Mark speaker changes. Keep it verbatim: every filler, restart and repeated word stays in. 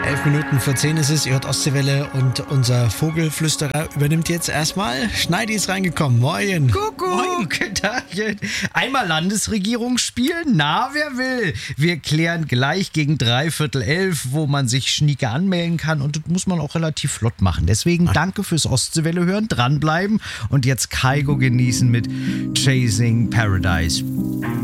Speaker 1: Elf Minuten vor zehn ist es, ihr hört Ostseewelle und unser Vogelflüsterer übernimmt jetzt erstmal. Schneidi ist reingekommen. Moin.
Speaker 2: Kuckuck.
Speaker 1: Moin, guten Tag. Einmal Landesregierung spielen? Na, wer will? Wir klären gleich gegen dreiviertel elf, wo man sich schnieke anmelden kann und das muss man auch relativ flott machen. Deswegen danke fürs Ostseewelle hören, dranbleiben und jetzt Kaigo genießen mit Chasing Paradise.